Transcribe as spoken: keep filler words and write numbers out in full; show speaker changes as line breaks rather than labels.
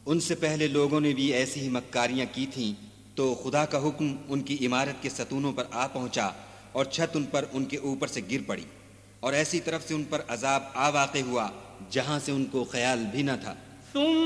उनसे पहले लोगों ने भी ऐसी ही मक्कारियां की थीं, तो खुदा का हुक्म उनकी इमारत के सतूनों पर आ पहुंचा और छत उन पर उनके ऊपर से गिर पड़ी, और ऐसी तरफ से उन पर अजाब आ वाक़े हुआ जहां से उनको ख्याल भी न था।